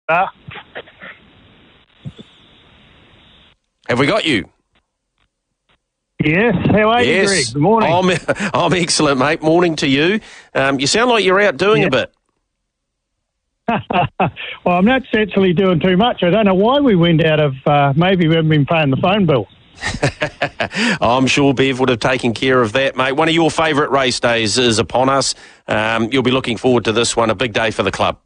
Have we got you? Yes, how are you, Greg? Good morning. I'm excellent, mate. Morning to you. You sound like you're out doing a bit. Well, I'm not actually doing too much. I don't know why we went out of, maybe we haven't been paying the phone bill. I'm sure Bev would have taken care of that, mate. One of your favourite race days is upon us. You'll be looking forward to this one, a big day for the club.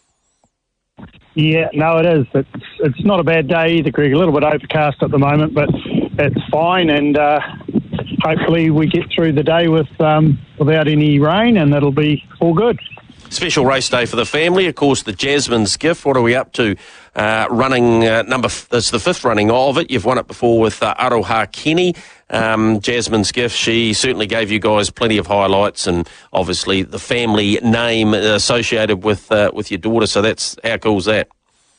Yeah, no, it is. It's not a bad day either, Greg. A little bit overcast at the moment, but it's fine, and hopefully we get through the day without any rain, and it'll be all good. Special race day for the family. Of course, the Jasmine's Gift. What are we up to? Running it's the fifth running of it. You've won it before with Aroha Kenny. Jasmine's Gift, she certainly gave you guys plenty of highlights, and obviously the family name associated with your daughter. So that's, how cool is that?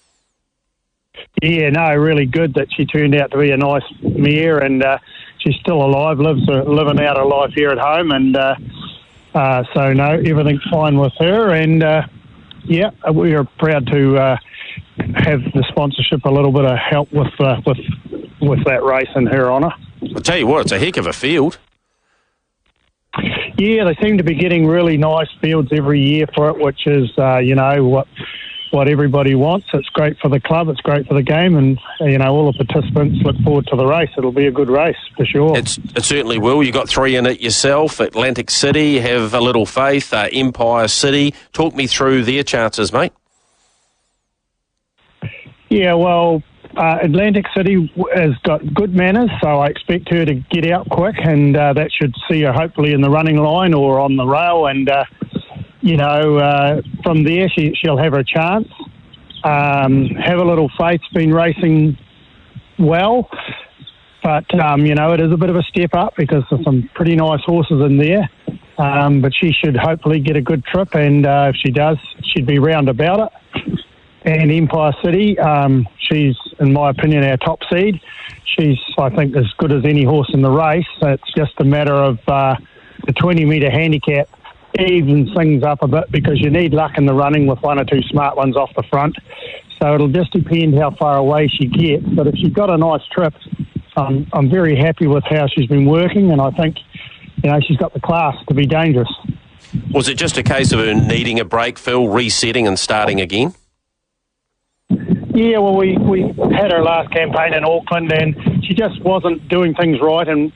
Yeah, no, really good that she turned out to be a nice mare, and she's still alive, living out her life here at home, and so no, everything's fine with her, and yeah, we are proud to have the sponsorship, a little bit of help with that race in her honour. I'll tell you what, it's a heck of a field. Yeah, they seem to be getting really nice fields every year for it, which is what everybody wants. It's great for the club, it's great for the game, and all the participants look forward to the race. It'll be a good race for sure. It certainly will. You got 3 in it yourself. Atlantic City, Have a Little Faith, Empire City. Talk me through their chances, mate. Yeah, well, Atlantic City has got good manners, so I expect her to get out quick, and that should see her hopefully in the running line or on the rail, and from there she'll have her chance. Have a Little Faith's been racing well, but it is a bit of a step up because there's some pretty nice horses in there, but she should hopefully get a good trip, and if she does, she'd be round about it. And Empire City, she's, in my opinion, our top seed. She's, I think, as good as any horse in the race. It's just a matter of the 20-metre handicap evens things up a bit, because you need luck in the running with 1 or 2 smart ones off the front. So it'll just depend how far away she gets. But if she's got a nice trip, I'm very happy with how she's been working, and I think she's got the class to be dangerous. Was it just a case of her needing a break, Phil, resetting and starting again? Yeah, well, we had her last campaign in Auckland, and she just wasn't doing things right, and